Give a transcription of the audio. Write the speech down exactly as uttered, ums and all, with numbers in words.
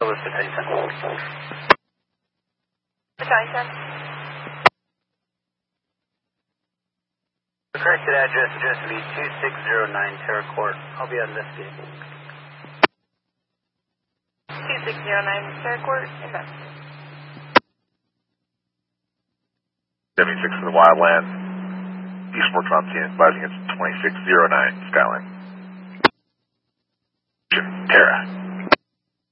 listed Huntington. Huntington. The corrected address address to be two six zero nine Terra Court. I'll be on this vehicle. two six zero nine Terra Court, inbound. seventy-six for the Wildlands. Eastport Trumpton advising it's twenty-six zero nine Skyline. Terra.